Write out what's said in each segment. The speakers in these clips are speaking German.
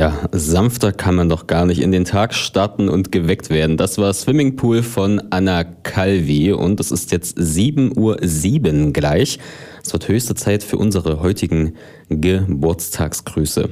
Ja, sanfter kann man doch gar nicht in den Tag starten und geweckt werden. Das war Swimmingpool von Anna Calvi und es ist jetzt 7:07 Uhr gleich. Es wird höchste Zeit für unsere heutigen Geburtstagsgrüße.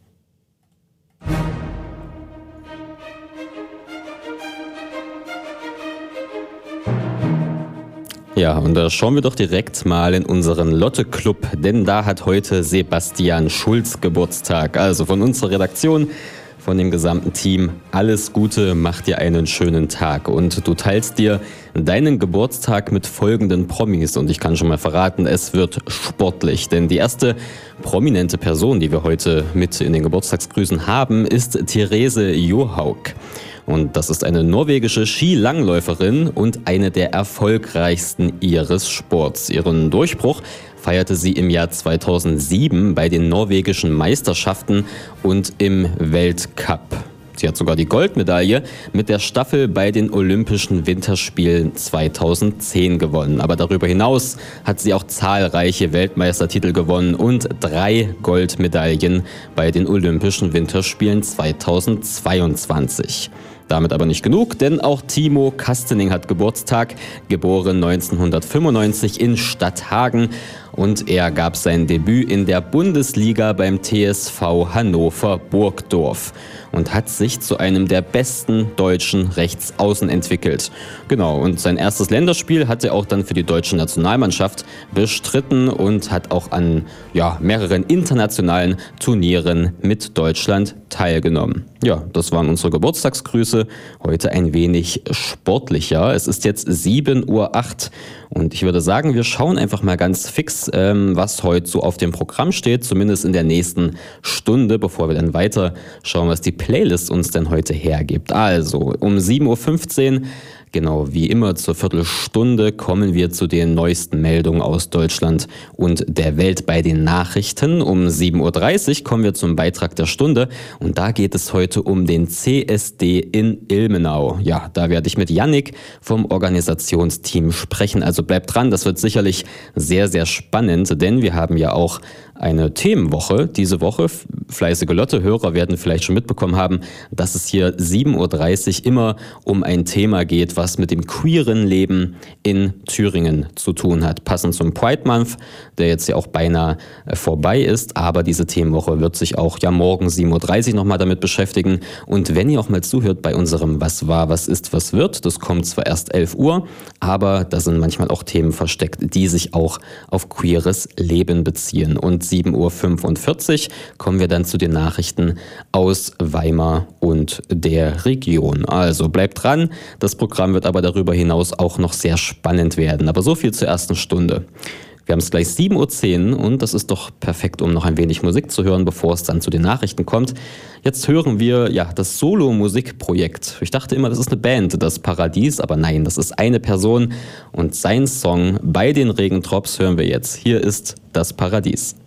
Ja, und da schauen wir doch direkt mal in unseren Lotte-Club, denn da hat heute Sebastian Schulz Geburtstag. Also von unserer Redaktion, von dem gesamten Team, alles Gute, mach dir einen schönen Tag. Und du teilst dir deinen Geburtstag mit folgenden Promis. Und ich kann schon mal verraten, es wird sportlich. Denn die erste prominente Person, die wir heute mit in den Geburtstagsgrüßen haben, ist Therese Johaug. Und das ist eine norwegische Skilangläuferin und eine der erfolgreichsten ihres Sports. Ihren Durchbruch feierte sie im Jahr 2007 bei den norwegischen Meisterschaften und im Weltcup. Sie hat sogar die Goldmedaille mit der Staffel bei den Olympischen Winterspielen 2010 gewonnen. Aber darüber hinaus hat sie auch zahlreiche Weltmeistertitel gewonnen und 3 Goldmedaillen bei den Olympischen Winterspielen 2022. Damit aber nicht genug, denn auch Timo Kastening hat Geburtstag, geboren 1995 in Stadthagen. Und er gab sein Debüt in der Bundesliga beim TSV Hannover Burgdorf und hat sich zu einem der besten deutschen Rechtsaußen entwickelt. Genau, und sein erstes Länderspiel hat er auch dann für die deutsche Nationalmannschaft bestritten und hat auch an mehreren internationalen Turnieren mit Deutschland teilgenommen. Ja, das waren unsere Geburtstagsgrüße. Heute ein wenig sportlicher. Es ist jetzt 7:08 Uhr und ich würde sagen, wir schauen einfach mal ganz fix, was heute so auf dem Programm steht, zumindest in der nächsten Stunde, bevor wir dann weiter schauen, was die Playlist uns denn heute hergibt. Also um 7:15 Uhr, genau wie immer zur Viertelstunde, kommen wir zu den neuesten Meldungen aus Deutschland und der Welt bei den Nachrichten. Um 7:30 Uhr kommen wir zum Beitrag der Stunde und da geht es heute um den CSD in Ilmenau. Ja, da werde ich mit Yannick vom Organisationsteam sprechen. Also bleibt dran, das wird sicherlich sehr, sehr spannend, denn wir haben ja auch eine Themenwoche diese Woche. Fleißige Lotte-Hörer werden vielleicht schon mitbekommen haben, dass es hier 7:30 Uhr immer um ein Thema geht, was mit dem queeren Leben in Thüringen zu tun hat. Passend zum Pride Month, der jetzt ja auch beinahe vorbei ist. Aber diese Themenwoche wird sich auch morgen 7:30 Uhr nochmal damit beschäftigen. Und wenn ihr auch mal zuhört bei unserem Was war, was ist, was wird, das kommt zwar erst 11 Uhr, aber da sind manchmal auch Themen versteckt, die sich auch auf queeres Leben beziehen. Und 7:45 Uhr kommen wir dann zu den Nachrichten aus Weimar und der Region. Also bleibt dran, das Programm wird aber darüber hinaus auch noch sehr spannend werden. Aber so viel zur ersten Stunde. Wir haben es gleich 7:10 Uhr und das ist doch perfekt, um noch ein wenig Musik zu hören, bevor es dann zu den Nachrichten kommt. Jetzt hören wir das Solo-Musikprojekt. Ich dachte immer, das ist eine Band, das Paradies, aber nein, das ist eine Person und sein Song Bei den Regentropfen hören wir jetzt. Hier ist das Paradies.